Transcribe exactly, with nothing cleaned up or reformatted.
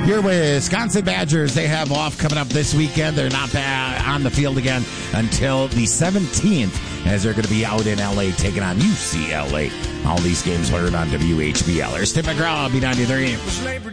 Your Wisconsin Badgers, they have off coming up this weekend. They're not back on the field again until the seventeenth, as they're going to be out in L A taking on U C L A. All these games heard on W H B L. There's Tim McGraw, B ninety-three.